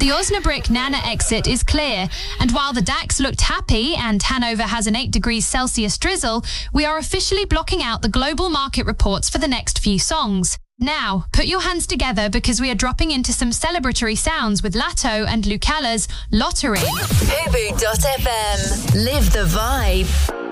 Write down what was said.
Osnabrück Nana exit is clear, and while the DAX looked happy and Hanover has an 8 degrees Celsius drizzle, we are officially blocking out the global market reports for the next few songs. Now, put your hands together because we are dropping into some celebratory sounds with Latto and Lucala's Lottery. Fubu.fm. Live the vibe.